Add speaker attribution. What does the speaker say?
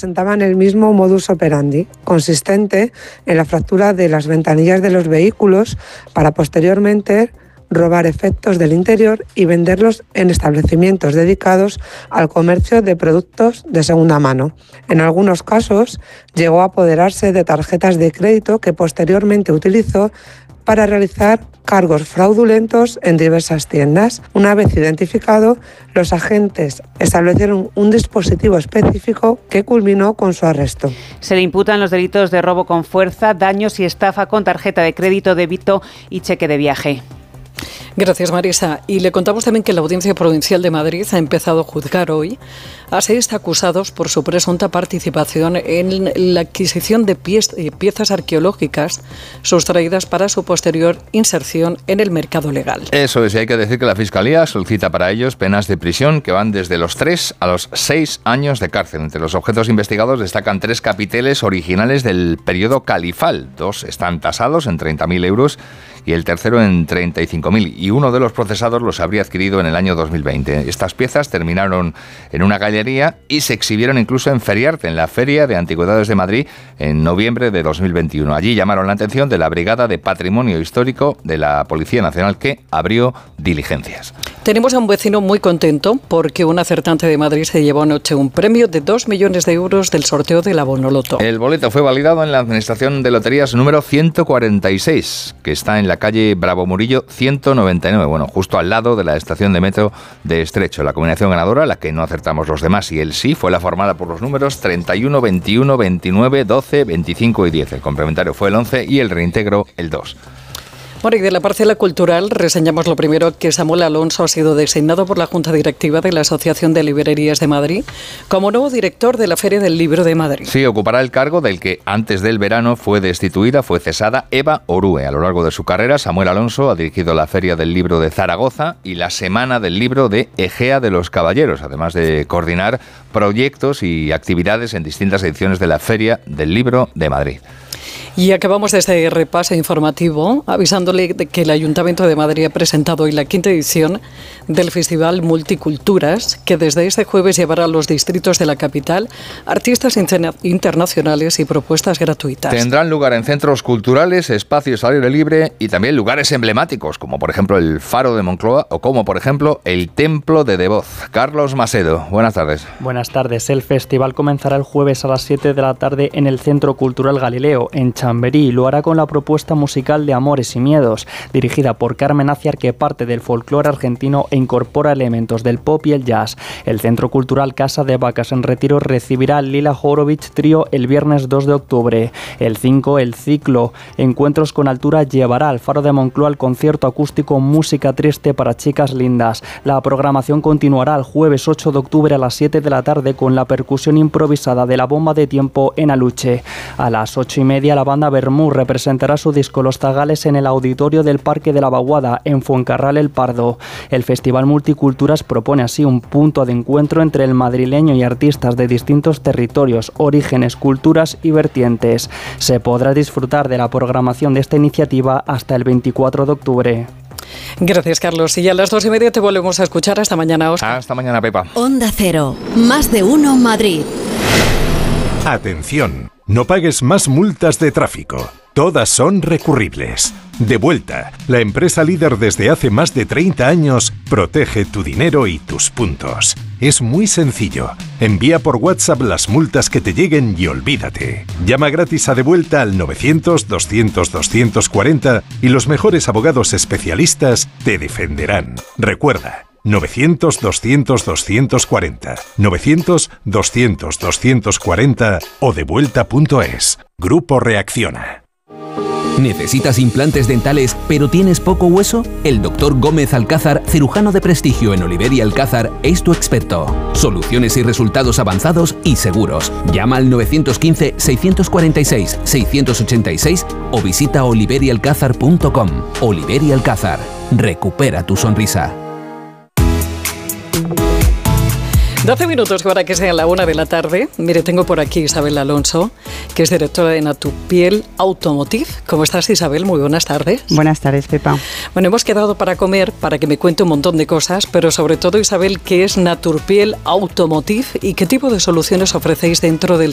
Speaker 1: presentaban el mismo modus operandi, consistente en la fractura de las ventanillas de los vehículos para posteriormente robar efectos del interior y venderlos en establecimientos dedicados al comercio de productos de segunda mano. En algunos casos llegó a apoderarse de tarjetas de crédito que posteriormente utilizó para realizar cargos fraudulentos en diversas tiendas. Una vez identificado, los agentes establecieron un dispositivo específico que culminó con su arresto.
Speaker 2: Se le imputan los delitos de robo con fuerza, daños y estafa con tarjeta de crédito, débito y cheque de viaje.
Speaker 3: Gracias, Marisa. Y le contamos también que la Audiencia Provincial de Madrid ha empezado a juzgar hoy a 6 acusados por su presunta participación en la adquisición de piezas arqueológicas sustraídas para su posterior inserción en el mercado legal.
Speaker 4: Eso es, y hay que decir que la Fiscalía solicita para ellos penas de prisión que van desde los 3 a los 6 años de cárcel. Entre los objetos investigados destacan 3 capiteles originales del periodo califal. 2 están tasados en 30.000 euros y el tercero en 35.000, y uno de los procesados los habría adquirido en el año 2020. Estas piezas terminaron en una galería y se exhibieron incluso en Feriarte, en la Feria de Antigüedades de Madrid, en noviembre de 2021. Allí llamaron la atención de la Brigada de Patrimonio Histórico de la Policía Nacional, que abrió diligencias.
Speaker 3: Tenemos a un vecino muy contento porque un acertante de Madrid se llevó anoche un premio de 2 millones de euros del sorteo de la Bonoloto.
Speaker 4: El boleto fue validado en la Administración de Loterías número 146, que está en la calle Bravo Murillo 199, justo al lado de la estación de metro de Estrecho. La combinación ganadora, la que no acertamos los demás y el sí, fue la formada por los números 31, 21, 29, 12, 25 y 10. El complementario fue el 11 y el reintegro el 2.
Speaker 3: Bueno, y de la parcela cultural reseñamos lo primero, que Samuel Alonso ha sido designado por la Junta Directiva de la Asociación de Librerías de Madrid como nuevo director de la Feria del Libro de Madrid.
Speaker 4: Sí, ocupará el cargo del que antes del verano fue cesada Eva Orue. A lo largo de su carrera, Samuel Alonso ha dirigido la Feria del Libro de Zaragoza y la Semana del Libro de Egea de los Caballeros, además de coordinar proyectos y actividades en distintas ediciones de la Feria del Libro de Madrid.
Speaker 3: Y acabamos este repaso informativo avisándole de que el Ayuntamiento de Madrid ha presentado hoy la 5ª edición del Festival Multiculturas, que desde este jueves llevará a los distritos de la capital artistas internacionales y propuestas gratuitas.
Speaker 4: Tendrán lugar en centros culturales, espacios al aire libre y también lugares emblemáticos, como por ejemplo el Faro de Moncloa o como por ejemplo el Templo de Devoz. Carlos Macedo, buenas tardes.
Speaker 5: Buenas tardes. El festival comenzará el jueves a las 7 de la tarde en el Centro Cultural Galileo, en Chamberí. Lo hará con la propuesta musical de Amores y Miedos, dirigida por Carmen Aciar, que parte del folclore argentino e incorpora elementos del pop y el jazz. El Centro Cultural Casa de Vacas en Retiro recibirá al Lila Horowitz Trío el viernes 2 de octubre. El 5, el ciclo Encuentros con Altura llevará al Faro de Moncloa el concierto acústico Música Triste para Chicas Lindas. La programación continuará el jueves 8 de octubre a las 7 de la tarde con la percusión improvisada de la Bomba de Tiempo en Aluche. A las 8:30 la banda Bermú representará su disco Los Zagales en el auditorio del Parque de la Vaguada, en Fuencarral El Pardo. El Festival Multiculturas propone así un punto de encuentro entre el madrileño y artistas de distintos territorios, orígenes, culturas y vertientes. Se podrá disfrutar de la programación de esta iniciativa hasta el 24 de octubre.
Speaker 3: Gracias, Carlos. Y a las 2:30 te volvemos a escuchar. Hasta mañana, Óscar.
Speaker 4: Hasta mañana, Pepa.
Speaker 6: Onda Cero. Más de uno Madrid.
Speaker 7: Atención, no pagues más multas de tráfico. Todas son recurribles. Devuelta, la empresa líder desde hace más de 30 años, protege tu dinero y tus puntos. Es muy sencillo. Envía por WhatsApp las multas que te lleguen y olvídate. Llama gratis a Devuelta al 900-200-240 y los mejores abogados especialistas te defenderán. Recuerda, 900-200-240, 900-200-240 o devuelta.es. Grupo Reacciona.
Speaker 8: ¿Necesitas implantes dentales pero tienes poco hueso? El Dr. Gómez Alcázar, cirujano de prestigio en Oliver y Alcázar, es tu experto. Soluciones y resultados avanzados y seguros. Llama al 915-646-686 o visita oliverialcázar.com. Oliver y Alcázar. Recupera tu sonrisa.
Speaker 3: 12 minutos para que sea la 1 de la tarde. Mire, tengo por aquí Isabel Alonso, que es directora de Naturpiel Automotive. ¿Cómo estás, Isabel? Muy buenas tardes.
Speaker 9: Buenas tardes, Pepa.
Speaker 3: Bueno, hemos quedado para comer, para que me cuente un montón de cosas, pero sobre todo, Isabel, ¿qué es Naturpiel Automotive y qué tipo de soluciones ofrecéis dentro del